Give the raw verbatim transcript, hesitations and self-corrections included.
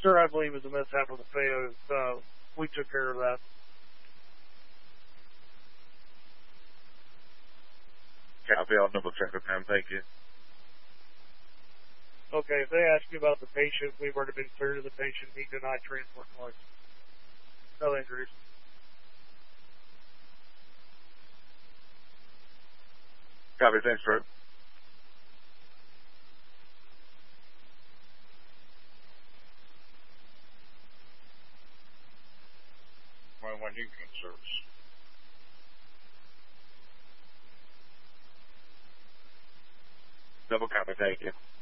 Sir, I believe it was a mishap with the F A O. Uh, we took care of that. Copy, I'll double check with them. Thank you. Okay, if they ask you about the patient, we've already been clear to the patient. He denied transport noise. No injuries. Copy, thanks, Fred. Well, when you can service. Double copy, thank you.